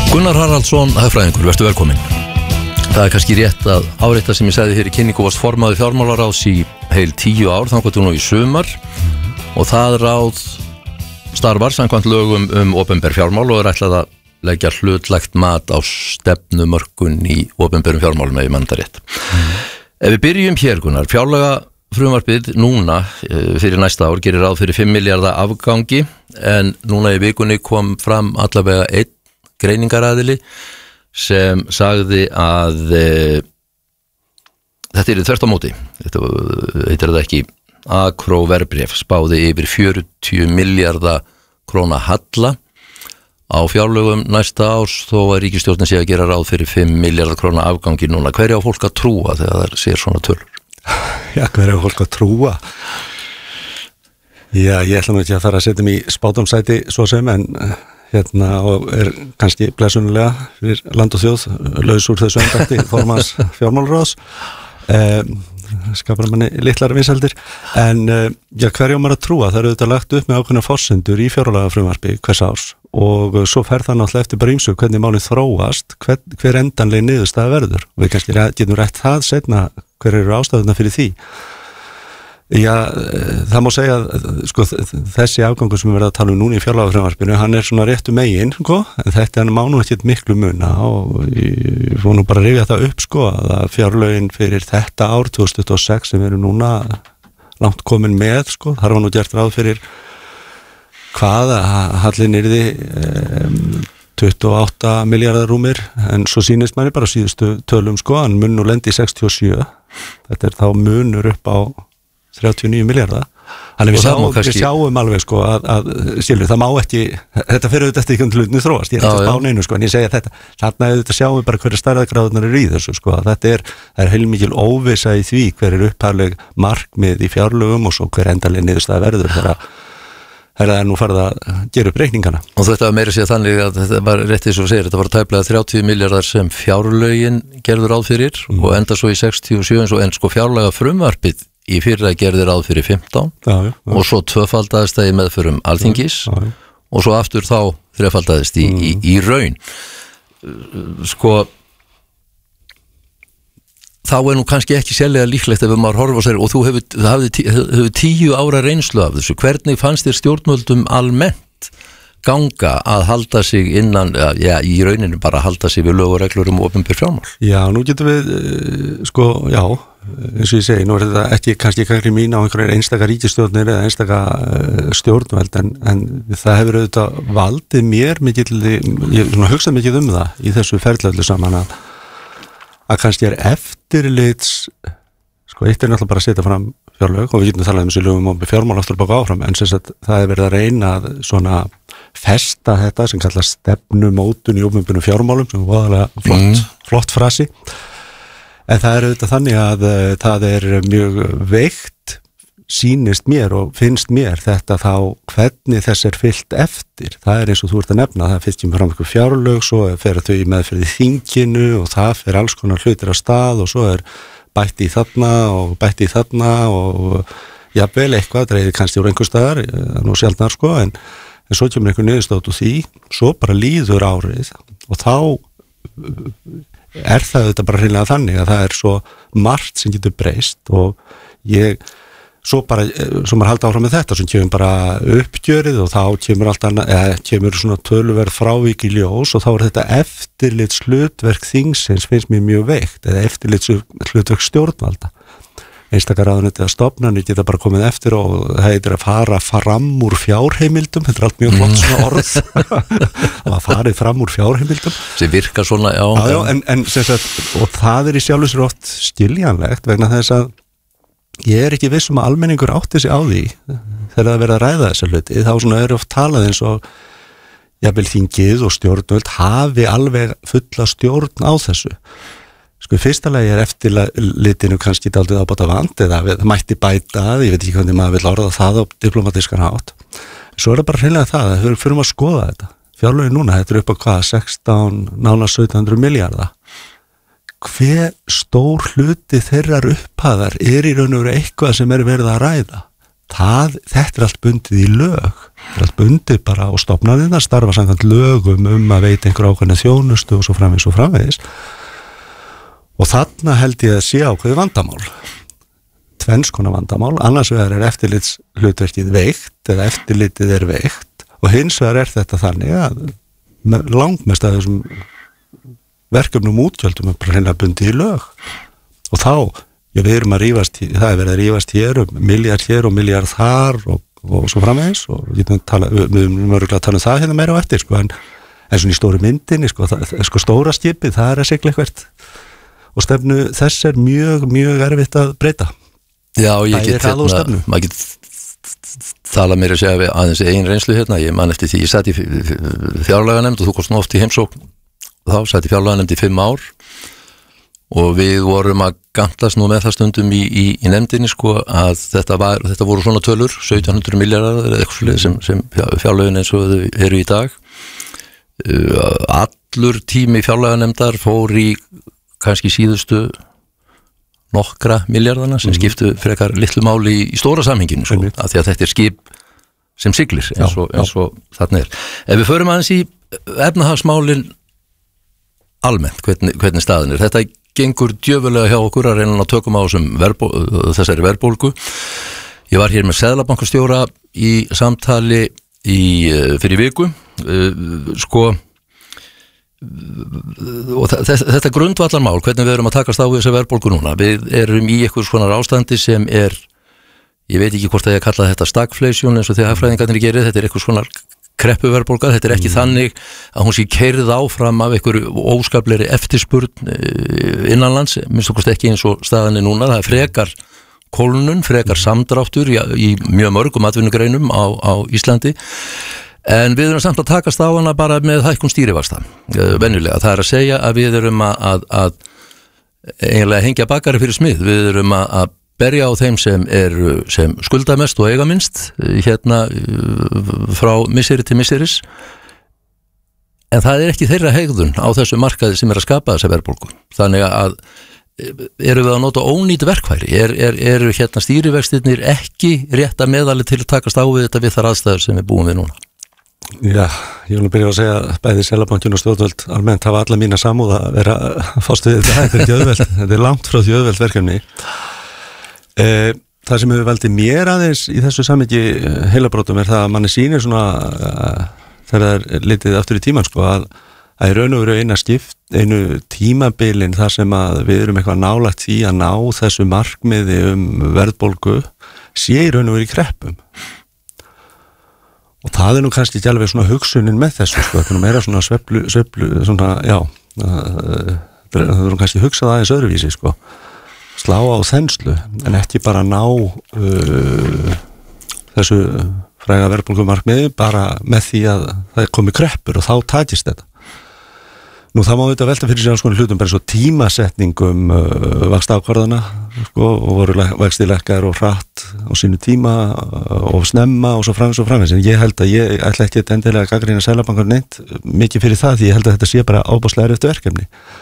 Gunnar Haraldsson, hagfræðingur, vertu velkominn. Það kannski rétt að árétta sem ég sagði hér í kynningu varst formaður fjármálaráðs í heil 10 ár, þannig nú í sumar og það ráð starfar samkvæmt lögum opinber fjármál og ætlað að leggja hlutlægt mat á stefnumörkun í opinberum fjármálum ef ég mann það rétt. Ef við byrjum hér, Gunnar, fjárlaga frumvarpið núna fyrir næsta ár gerir ráð fyrir 5 milljarða afgangi en núna í vikunni kom fram allavega einn greiningaraðili sem sagði að þetta þvert á móti, þetta heitir það ekki Akró verðbréf, spáði yfir 40 milljarða króna halla á fjárlögum næsta árs þó að ríkisstjórnin sé að gera ráð fyrir 5 milljarða króna afgangi núna. Hverju á fólk að trúa þegar það sér svona tölur? Já, hverju á fólk að trúa? Já, ég ætla nú ekki að fara að setja mig í spátumsæti svo sem en og kannski blessunulega fyrir land og þjóð laus úr þessu embætti formans fjármálaráðs skapar manni litlar vinseldir en hverju á maður að trúa, það eru auðvitað lagt upp með ákveðna forsendur í fjárlagafrumvarpi hvers árs og svo fer það náttúrulega eftir bara ýmsu hvernig málið þróast hver endanleg niðurstaða verður og við kannski getum rætt það seinna hver eru ástæðuna fyrir því. Já, það má segja sko, þessi afgangur sem við verðum að tala núna í fjárlagafrumvarpinu, hann svona réttu megin sko, en þetta má nú ekkert miklu muna og ég fór nú bara að rifja það upp sko, að fjárlögin fyrir þetta ár 2026 sem við erum núna langt komin með sko, þar var nú gert ráð fyrir hvað hallin yrði 28 milljarðar rúmir en svo sýnist manni bara síðustu tölum sko, hann mun nú lendi í 67 þetta þá munur upp á 39 milljarða. Þannig við sjáum alveg sko að Silvi, það má ekki, þetta fyrir auðvitað ekki um hlutinu þróast, ég ekki að spána einu sko, en ég segja þetta, þarna auðvitað sjáum við bara hverju stærðagráðunar eru í þessu sko, það er heilmikil óvissa í því hver upphafileg markmið í fjárlögum og svo hver endanleg niðurstaða verður þegar það nú farið að gera upp reikningana. Og þetta var meira sér þannig að þetta var rétt eins og segir, þetta var tæplega 30 milljarðar sem fjárlögin gerður ráð fyrir og enda svo í 67 en sko fjárlaga frumvarpið í fyrra gerði ráð fyrir 15 og svo tvöfaldaðist það í meðförum Alþingis og svo aftur þá þrefaldaðist í raun. Sko þá nú kannski ekki sérlega líklegt ef maður horfa á sér og þú hefur 10 ára reynslu af þessu. Hvernig fannst þér stjórnvöldum almennt ganga að halda sig innan, í rauninu bara halda sig við lög og reglur opinber fjármál? Já, nú getum við, sko, já, eins og ég segi, nú þetta ekki kannski kannski mín á einhverjar einstaka ríkisstjórnir eða einstaka stjórnvöld en það hefur auðvitað valdið mér mikill, ég hugsað mikið það í þessu ferðlega saman að kannski eftirlits, sko, eitt náttúrulega bara að setja fram fjárlög og við getum talað þessu lögum og fjármál aftur baka áfram en sem sagt það hefur verið að reyna að svona festa þetta sem kallast stefnumótun í opinberum fjármálum sem voðalega flott frasi en það auðvitað þannig að það mjög veikt sýnist mér og finnst mér þetta þá hvernig þess fyllt eftir, það eins og þú ert að nefna það fyrst kemur fram eitthvað fjárlög, svo fer þau í meðferð í þinginu og það fer alls konar hlutir á stað og svo bætt í þarna og jafnvel eitthvað dreifir kannski úr einhver staðar, nú sjaldnar sko en svo kemur einhver niðurstöð úr því, svo bara líður árið og þá það þetta bara hreinlega þannig að það svo margt sem getur breyst og svo maður halda áfram með þetta sem kemur bara uppgjörið og þá kemur allt annað, kemur svona töluverð frávik í ljós og þá þetta eftirlits hlutverk þingsins finnst mér mjög veikt, eða eftirlits hlutverk stjórnvalda. Einstakar ráðuneyti eða stofnanir geta bara komið eftir og það heitir að fara fram úr fjárheimildum, þetta allt mjög flott svona orð að farið fram úr fjárheimildum sem virkar svona, já en sem sagt, og það í sjálfu sér oft skiljanlegt vegna þess að ég ekki viss að almenningur átti sig á því þegar það verið að ræða þessa hluti þá svona oft talað eins og jafnvel þingið og stjórnvöld hafi alveg fulla stjórn á þessu. Sko í fyrsta lagi eftirlitinu kannski dálítið ábata vand eða það mætti bæta, ég veit ekki hvernig maður vil orða það á diplomatískan hátt. Svo það bara hreinlega það, við fyrir að skoða þetta. Fjárlögin núna, þetta upp á 16, nánast 1700 milljarða. Hver stór hluti þeirrar upphæðar í raun og veru eitthvað sem verið að ræða? þetta allt bundið í lög, þetta allt bundið bara og stofnanirnar starfa samkvæmt lögum að veita einhver ákveðna þjónustu og svo framvegis og þarna held ég að sé ákveðið vandamál, tvenns konar vandamál, annars vegar eftirlitshlutverkið veikt eða eftirlitið veikt og hins vegar þetta þannig að langmest af þessum verkefnum útgjöldum hreinlega bundið í lög og þá, við erum að rífast, það verið að rífast hér miljard hér og miljard þar og svo framvegis og við erum örgulega að tala það hérna meira á eftir en svona í stóru myndinni stóra skipið, það að sigla eitthvað og stefnu þess mjög, mjög erfitt að breyta. Já, ég get maður get tala mér að segja við aðeins eigin reynslu ég man eftir því, ég satt í fjárlaganefnd og þú komst nú oft í heimsókn þá satt í fjárlaganefnd í 5 ár og við vorum að gantlast nú með það stundum í nefndinni að þetta voru svona tölur 1700 milljarðar eða eitthvað sem fjárlögin eins og þau eru í dag allur tími fjárlaganefndar fór í kannski síðustu nokkra milljarðana sem skiptu frekar litlu máli í stóra samhenginu af því að þetta skip sem siglir eins og þarna ef við förum aðeins í efnahagsmálin almennt, hvernig staðin þetta gengur djöfulega hjá okkur að reyna að tökum á þessari verðbólgu ég var hér með seðlabankastjóra í samtali fyrir viku og þetta grundvallarmál hvernig við erum að takast á þessu verðbólgu núna við erum í einhvers konar ástandi sem ég veit ekki hvort að ég kalla þetta stagflation eins og þegar hagfræðingarnir gerir þetta einhvers konar kreppuverðbólga, þetta ekki þannig að hún sé keyrð áfram af einhverju óskaplegri eftirspurn innanlands, minnst okkur ekki eins og staðan núna, það frekar kólnun, frekar samdráttur í mjög mörgum atvinnugreinum á Íslandi en við erum samt að takast á hana bara með hækkun stýrivaxta venjulega, það að segja að við erum að eiginlega hengja bakari fyrir smið, við erum að berja á þeim sem skulda mest og eiga minnst frá misseri til misseris en það ekki þeirra hegðun á þessu markaði sem að skapa þessa verðbólgu þannig að erum við að nota ónýt verkfæri eru stýrivextirnir ekki rétta meðali til að takast á við þetta við þar aðstæður sem við búum við núna Já, ég vil byrja að segja að bæði Seðlabankinn og stjórnvöld almennt hafa alla mína samúð að vera fást við þetta er langt frá því auðvelt verkefni Það sem hefur valdið mér aðeins í þessu samhengi heilabrótum það að manni sýnir svona þegar það litið aftur í tíman að í raun og veru einu tímabilin þar sem að við erum eitthvað nálægt því að ná þessu markmiði verðbólgu sé í raun og veru í kreppum og það nú kannski ekki alveg svona hugsunin með þessu þetta nú meira svona sveiflu svona, já það nú kannski hugsað aðeins öðruvísi slá á þenslu en ekki bara ná þessu fræga verðbólgumarkmiði bara með því að það komi kreppur og þá takist þetta. Nú það má auðvitað velta fyrir sér hlutum bara svo tímasetningum vaxtaákvarðana og voru vextilækkaðir og hratt á sínu tíma og snemma og svo framvegis en ég held að ég ætla ekki endilega að gagnrýna Seðlabankar neitt mikið fyrir það því ég held að þetta sé bara ábúðslega erfitt verkefni.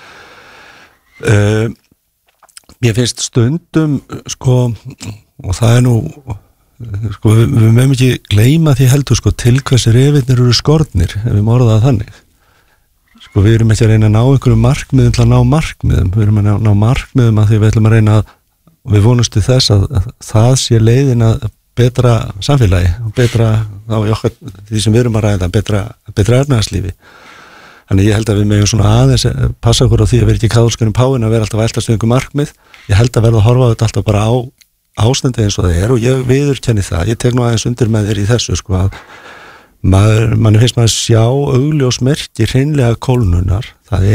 Ég finnst stundum og það nú við mögum ekki gleyma því heldur til hversi refirnir eru skornir ef við orðum það þannig við erum ekki að reyna að ná einhverjum markmiðum til að ná markmiðum, við erum að ná markmiðum að því við ætlum að reyna og við vonumst til þess að það sé leiðin að betra samfélagi og betra því sem við erum að ræða betra efnahagslífi. Þannig ég held að við megum svona aðeins passa okkur á því að vera ekki kaðólskunum páin að vera alltaf að eltast við einhver markmið. Ég held að verða að horfa á þetta alltaf bara á ástandi eins og það og ég viðurkenni það. Ég tek nú aðeins undir með þér í þessu að manni finnst maður sjá augljós merki hreinlega kólnunar. Það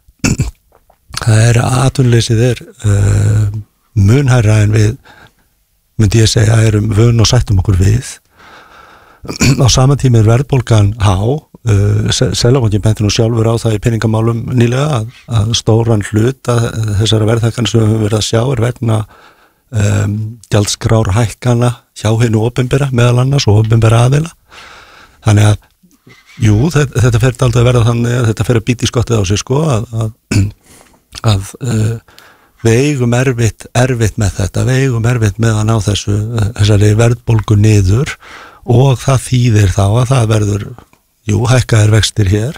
er atvinnuleysið mun hærra en við myndi ég segja erum vön og sættum okkur við. Á sama tíma verðbólgan há Seðlabankinn benti nú sjálfur á það í peningamálum nýlega að stóran hlut að þessara verðhækkanir sem við höfum verið að sjá vegna gjaldskrár hækkana hjá hinu opinbera meðal annars og opinbera aðila. Þannig að jú, þetta fer aldrei að verða þannig að þetta fer að bíti skottið á sig að við eigum erfitt með þetta, við eigum erfitt með að ná þessari verðbólgu niður og það þýðir þá að það verður, hækkaðir vextir hér.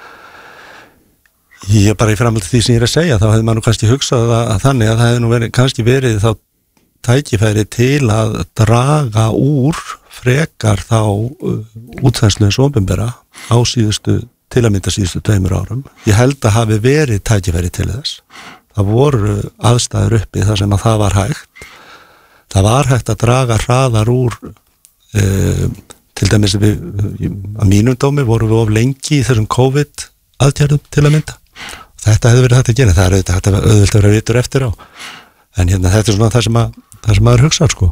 Ég bara í framhaldi því sem ég að segja, þá hefði maður nú kannski hugsað að þannig að það hefði nú kannski verið þá tækifæri til að draga úr frekar þá útþenslu eins og opinbera á til að mynda síðustu 2 árum. Ég held að hafi verið tækifæri til þess. Það voru aðstæður uppi þar sem að það var hægt. Það var hægt að draga hraðar úr til dæmis að mínum dómi voru við of lengi í þessum COVID aðgerðum til að mynda. Þetta hefði verið hægt að gera. Það er auðvitað að vera vitur eftir á. En þetta er svona það sem maður hugsar sko.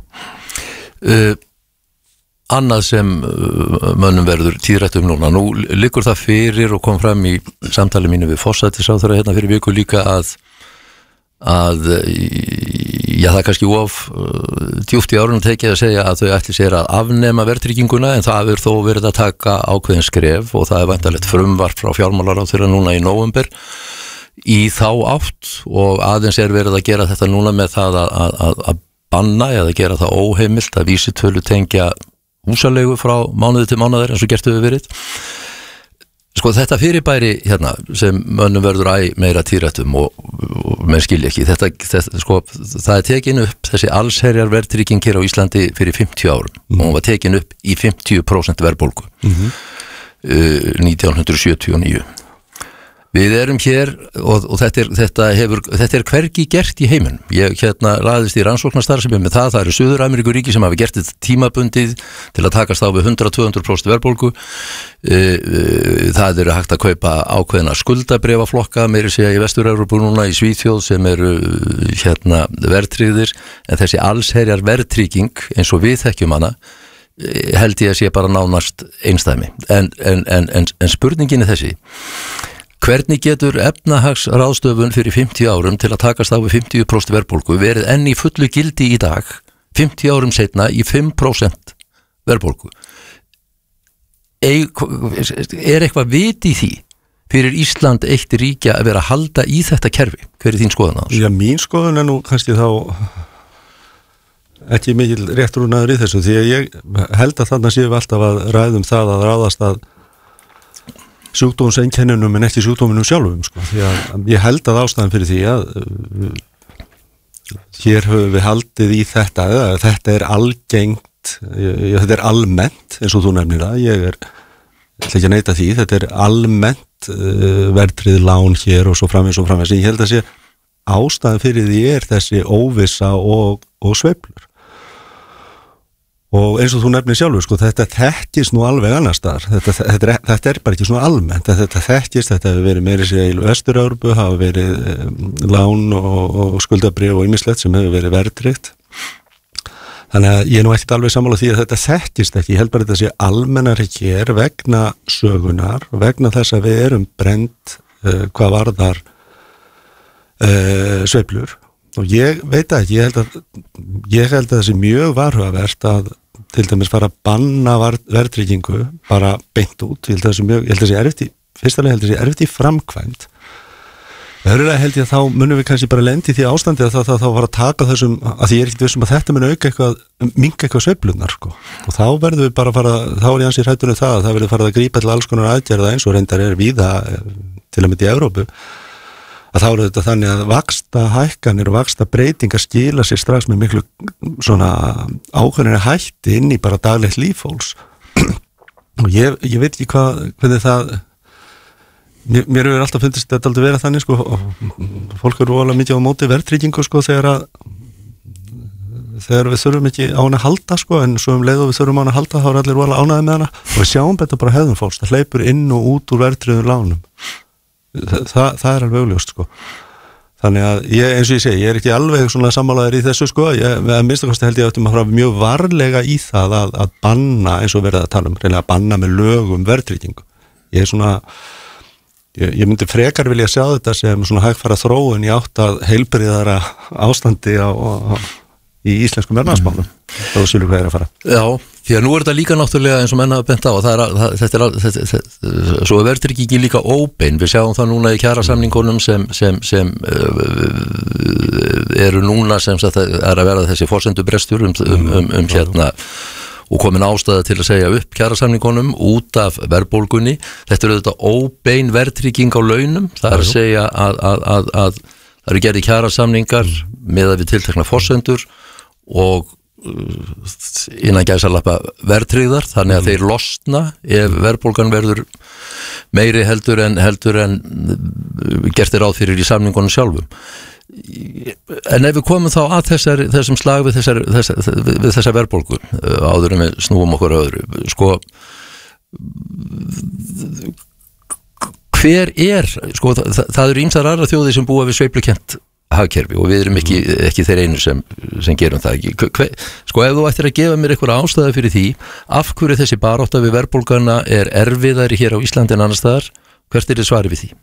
Annað sem mönnum verður tíðrætt núna. Nú liggur það fyrir og kom fram í samtali mínu við forsætisráðherra hérna fyrir viku líka að það er kannski djúpt í árunum tekið að segja að þau ætli sér að afnema verðtrygginguna en það hefur þó verið að taka ákveðin skref og það er væntanlegt frumvarp frá fjármálaráðherra núna í nóvember í þá átt og aðeins er verið að gera þetta núna með það að banna eða gera það óheimilt að vísitölu tengja húsalegu frá mánuði til mánuðar eins og gert hefur verið. Sko þetta fyrirbæri hérna sem mönnum verður meira tíðrættum og menn skilja ekki. Það er tekin upp þessi allsherjar verðtrygging hér á Íslandi fyrir 50 árum og hún var tekin upp í 50% verðbólgu 1979. Við erum hér og þetta er hvergi gert í heiminum. Ég raðist í rannsóknarstarfsemi með það eru Suður-Ameríkuríki sem hafi gert þetta tímabundið til að takast á við 100-200% verðbólgu. Það eru hægt að kaupa ákveðna skuldabréfaflokka meiri segja í Vestur-Evrópu núna í Svíþjóð sem eru verðtryggðir en þessi allsherjar verðtrygging eins og við þekkjum hana held ég að sé bara nánast einstæmi. En spurningin er þessi. Hvernig getur efnahagsráðstöfun fyrir 50 árum til að takast á við 50% verðbólgu verið enn í fullu gildi í dag, 50 árum seinna í 5% verðbólgu? Er eitthvað vit í því fyrir Ísland eitt ríkja að vera að halda í þetta kerfi? Hver er þín skoðun á þessu? Já, mín skoðun er nú kannski þá ekki mikil réttrúnaður í þessu því að ég held að þarna séum við alltaf að ræðum það að ráðast að sjúkdómseinkennunum en ekki sjúkdóminum sjálfum sko. Því að ég held að ástæðan fyrir því að hér höfum við haldið í þetta er algengt þetta er almennt eins og þú nefnir það ég ætla ekki að neita því þetta er almennt verðtryggð lán hér og svo framvegis ég held að sé ástæðan fyrir því þessi óvissa og sveiflur og eins og þú nefnir sjálfur, sko, þetta þekkist nú alveg annar staðar, þetta er bara ekki svona almennt, þetta þekkist, þetta hefur verið meiri sér í Vestur-Evrópu, hafa verið lán og skuldabréf og ýmislegt sem hefur verið verðtryggt. Þannig að ég er nú ekkert alveg sammála því að þetta þekkist ekki, ég held bara að þetta sé almennari hér vegna sögunar, vegna þess að við erum brennd hvað varðar sveiflur. Og ég veit ekki, ég held að það sé mjög varhugavert að til dæmis fara að banna verðtryggingu bara beint út, ég held að það sé erfitt í framkvæmd. Öðrulega held ég að þá munum við kannski bara lendi því ástandi að það var að taka þessum, að því ég er ekkert vissum að þetta mun auka minnka eitthvað sveiflunar, sko. Og þá verðum við bara þá er ég ansið hrættur það að það verður farið að grípa til alls konar aðgerða eins og reyndar víða til að mynda í Evrópu. Að þá eru þetta þannig að vaxtahækkanir og vaxtabreytingar skila sér strax með miklu svona ákveðinni hætti inn í bara daglegt líf fólks. Og ég veit ekki hvernig það, mér hefur alltaf fundist þetta aldrei vera þannig, sko, og fólk eru alveg mikið á móti verðtryggingu, sko, þegar við þurfum ekki á hana að halda, sko, en svo leið og við þurfum á hana að halda, þá er allir alveg ánægðir með hana og við sjáum þetta bara hefðum fólks, það hleypur inn og út úr verðtryggðum lánum. Það er alveg augljóst, sko. Þannig að eins og ég segi, ég er ekki alveg svona sammálaður í þessu, sko. Að minnstakosti held ég að maður fara mjög varlega í það að banna, eins og verið að tala reynilega að banna með lögum verðtryggingu. Ég er svona, ég myndi frekar vilja sjá þetta sem svona hægfara þróun í átt að heilbrigðara ástandi í íslenskum efnahagsmálum. Það var svolítið hvað er að fara. Já, Því að nú þetta líka náttúrulega eins og menn hafa bent á að þetta svo er verðtryggingin líka óbein. Við sjáum það núna í kjarasamningunum sem eru núna sem sagt að verða þessi forsendubrestur hérna og komin ástæða til að segja upp kjarasamningunum út af verðbólgunni. Þetta auðvitað óbein verðtrygging á launum. Það að segja að það eru gerði kjarasamningar með að við tiltekna forsendur og innan gæsalappa verðtryggðar, þannig að þeir losna ef verðbólgan verður meiri heldur en gert ráð fyrir í samningunum sjálfum. En ef við komum þá að þessum slag við þessa verðbólgu áður en við snúum okkur öðru, sko hver sko það eru ýmsar aðrar þjóðir sem búa við sveiflukent hagkerfi og við erum ekki þeir einu sem gerum það ekki. Sko ef þú ættir að gefa mér einhverja ástæðu fyrir því af hverju þessi barátta við verðbólgana er erfiðari hér á Íslandi en annars staðar, hvert er þið svarið við því?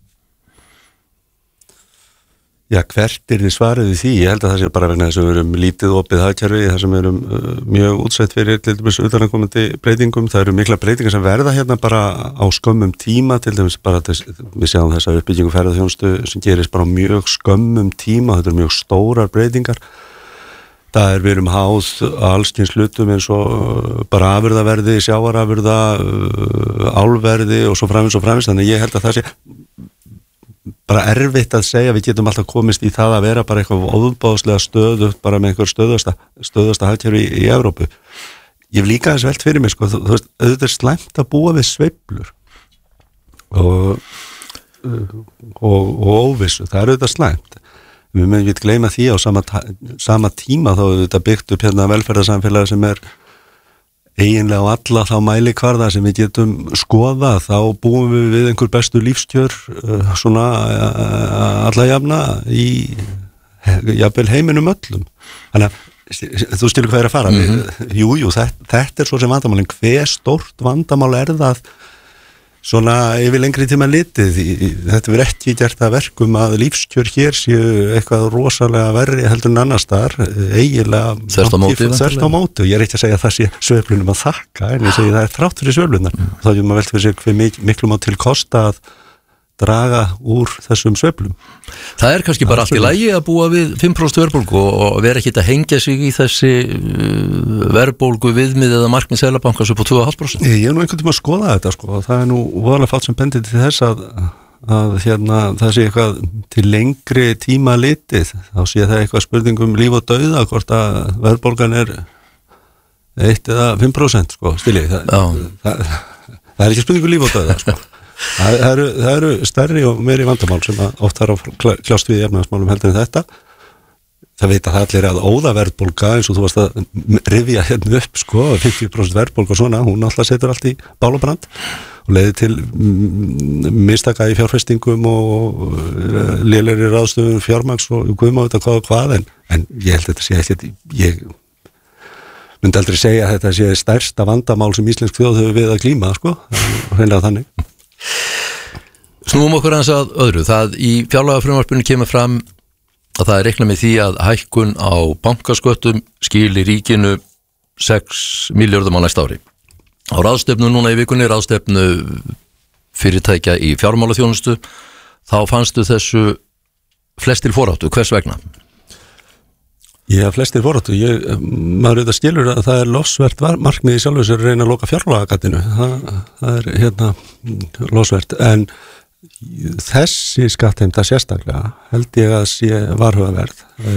Já, hvert er þið svarið við því? Ég held að það sé bara vegna þess að við erum lítið opið hagkerfi, þar sem við erum mjög útsett fyrir til dæmis utanaðkomandi breytingum. Það eru mikla breytingar sem verða hérna bara á skömmum tíma, til dæmis bara við sjáum þessa uppbyggingu ferðaþjónustu sem gerist bara á mjög skömmum tíma, þetta eru mjög stórar breytingar. Við erum háð allskyns hlutum eins og bara afurðaverði, sjávarafurða, álverði og svo framins, þannig ég held að það sé bara erfitt að segja, við getum alltaf komist í það að vera bara eitthvað óbáðslega stöðugt bara með einhver stöðusta hagkerfi í Evrópu. Ég hef líka þess velt fyrir mig, sko, þú veist, auðvitað er slæmt að búa við sveiflur og óvissu, það er auðvitað slæmt. Við mögum ekki gleyma því á sama tíma þá auðvitað byggt upp hérna velferðarsamfélagi sem er eiginlega á alla þá mælikvarða sem við getum skoða, þá búum við einhver bestu lífskjör svona alla jafna í jafnvel heiminum öllum. Þannig að þú skilur hvað er að fara Jú, þetta er svo sem vandamál, en hve stórt vandamál er það svona yfir lengri tíma litið? Þetta verður ekki gert að verkum að lífskjör hér séu eitthvað rosalega verri heldur en annars staðar, eiginlega þvert á móti, og ég er ekki að segja að það sé sveiflunum að þakka, en ég segi það er þrátt fyrir sveiflunar. Þá getur maður velt fyrir sig hve miklum á til kosta að draga úr þessum sveiflum. Það er kannski bara allt í lagi að búa við 5% verðbólgu og vera ekki að hengja sig í þessi verðbólgu viðmið eða markmið Seðlabankans upp á 2,5%. Ég er nú einhvern tíma að skoða þetta, sko, og það er nú voðalega fátt sem bendir til þess að hérna það sé eitthvað til lengri tíma litið, þá sé það eitthvað spurningum líf og dauða, hvort að verðbólgan er 1 eða 5%, sko, stilji. Það er ekki spurningum líf og dauða, sko. Það eru stærri og meiri vandamál sem oft þarf að kljást við í efnahagsmálum heldur en þetta. Það veit að það allir að óðaverðbólga, eins og þú varst að rifja hérna upp, sko, 50% verðbólga og svona, hún alltaf setur allt í bál og brand og leiði til mistaka í fjárfestingum og lélegri ráðstöfun fjármagns og guðma auðvitað hvað, en ég held að þetta sé ég myndi aldrei segja að þetta sé stærsta vandamál sem íslensk þjóð hefur við að glíma, sko, hreinlega þannig. Snúum okkur aðeins að öðru. Það í fjárlagafrumvarpinu kemur fram að það er reiknað með því að hækkun á bankasköttum skili ríkinu 6 milljörðum á næsta ári. Á ráðstefnu núna í vikunni, ráðstefnu fyrirtækja í fjármálaþjónustu, þá fannstu þessu flestir foráttu. Hvers vegna? Já, flestir foráttu. Maður auðvitað skilur að það er lofsvert markmið í sjálfu sér að reyna að loka fjárlagagatinu. Það er hérna lofsvert, en þessi skattheimta sérstaklega held ég að sé varhugaverð.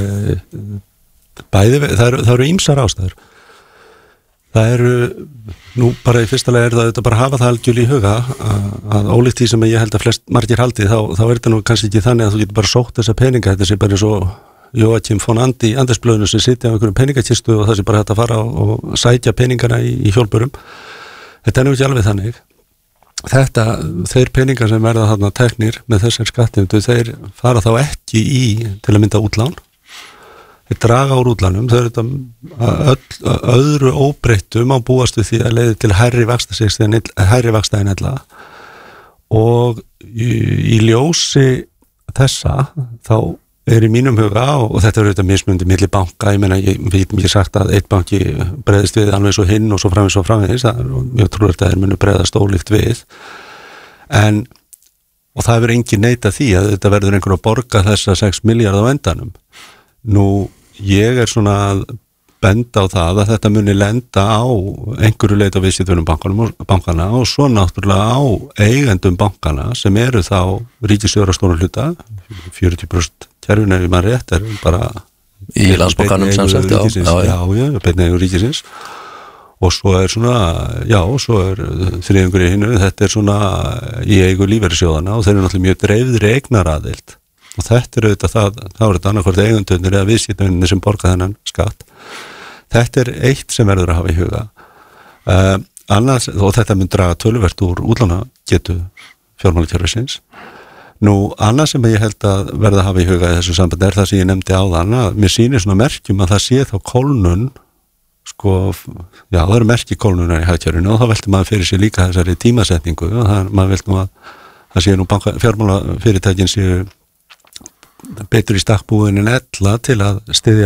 Það eru ýmsar ástæður. Það eru, nú bara í fyrsta lagi er það bara að hafa það algjörlega í huga að ólíkt því sem ég held að margir haldi, þá er þetta nú kannski ekki þannig að þú getur bara sótt þessa peninga, þetta sé bara eins og Joachim von Andersblöðinu sem sitja á einhverjum peningakistu og það sé bara hægt að fara og sækja peningana í hjólburum. Þetta er nú ekki alveg þannig. Þeir peningar sem verða þarna teknir með þessar skattheimtu, þeir fara þá ekki til að mynda útlán. Þeir draga úr útlánum, þau eru þetta öðru óbreyttum á búast við því að leiði til hærri vaxta en ella, og í ljósi þessa þá í mínum huga og þetta er auðvitað mismunandi milli banka, ég meina, ég veit mikið sagt að eitt banki bregðist við alveg svo hinn og svo framvegis, það er mjög trúlegt að þeir munu bregðast ólíkt við, og það hefur engin neitað því að þetta verður einhver að borga þessa 6 milljarða á endanum. Nú, ég er svona að benda á það að þetta muni lenda á einhverju leyti á viðskiptunum bankana og svo náttúrulega á eigendum bankana sem eru þá ríkisstjórar stóran hluta, 40% kerfinu ef maður rétt er bara í Landsbankanum samsagt, beinni eigu ríkisins og svo er svona, svo er þriðjungur í hinu, þetta er svona í eigu lífeyrissjóðana og þeir eru náttúrulega mjög dreifðri eignaraðild og þetta er auðvitað þá er þetta annarkvort eigendurnir eða viðskiptunir sem borga þennan skatt. Þetta er eitt sem verður að hafa í huga. Annars, og þetta mun draga töluvert úr útlánagetu fjármálakerfisins. Nú, annars sem ég held að verða að hafa í huga í þessu sambandi er það sem ég nefndi áðan að mér sýnir svona merkjum að það sé þá kólnun, það eru merki kólnunar í hagkerfinu og þá velti maður fyrir sér líka þessari tímasetningu og maður velti nú að það sé nú fjármálafyrirtækin séu betur í stakk búin en ella til að styðja